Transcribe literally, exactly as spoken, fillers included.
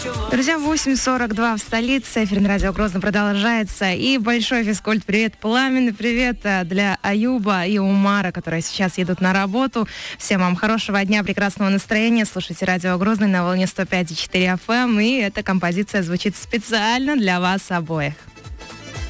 Друзья, восемь сорок два в столице. Эфир на радио Грозно продолжается. И большой физкульт-привет, пламенный привет для Аюба и Умара, которые сейчас едут на работу. Всем вам хорошего дня, прекрасного настроения. Слушайте радио Грозный на волне сто пять и четыре эф эм. И эта композиция звучит специально для вас обоих.